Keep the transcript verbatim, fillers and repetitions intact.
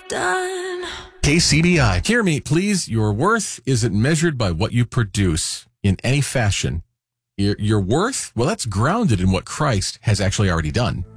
done. K C B I. Hear me, please. Your worth isn't measured by what you produce in any fashion. Your, your worth, well, that's grounded in what Christ has actually already done.